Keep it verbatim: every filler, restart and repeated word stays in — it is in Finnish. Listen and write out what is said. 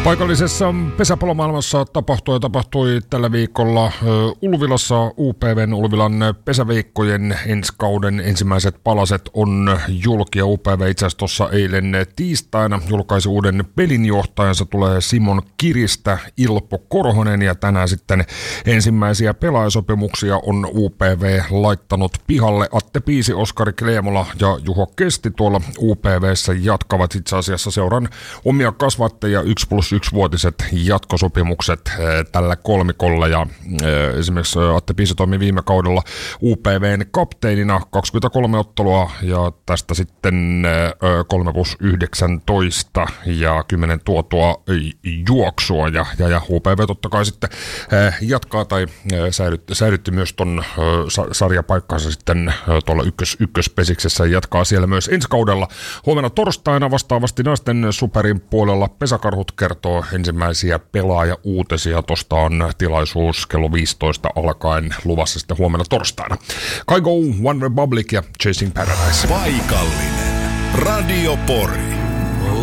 Paikallisessa pesäpallomaailmassa tapahtui ja tapahtui tällä viikolla Ulvilassa U P V:n Ulvilan pesäveikkojen ensi kauden ensimmäiset palaset on julki ja U P V itse asiassa tuossa eilen tiistaina julkaisi uuden pelinjohtajansa, tulee Simon Kiristä Ilpo Korhonen ja tänään sitten ensimmäisiä pelaajasopimuksia on U P V laittanut pihalle. Atte Piisi, Oskari Kleemola ja Juho Kesti tuolla U P V:ssä jatkavat itse asiassa seuran omia kasvattajia yksi plus yksivuotiset jatkosopimukset äh, tällä kolmikolla ja äh, esimerkiksi Atte Piisi toimi viime kaudella U P V:n kapteenina kaksikymmentäkolme ottelua ja tästä sitten äh, kolme plus yhdeksäntoista ja kymmenen tuotua äh, juoksua ja, ja, ja U P V totta kai sitten äh, jatkaa tai äh, säilytti, säilytti myös ton äh, sarjapaikkansa sitten äh, tuolla ykkös, ykköspesiksessä ja jatkaa siellä myös ensi kaudella. Huomenna torstaina vastaavasti naisten superin puolella Pesäkarhut kertoo ensimmäisiä pelaaja-uutisia. Tosta on tilaisuus kello viisitoista alkaen luvassa sitten huomenna torstaina. Kaigo, One Republic ja Chasing Paradise. Paikallinen Radio Pori.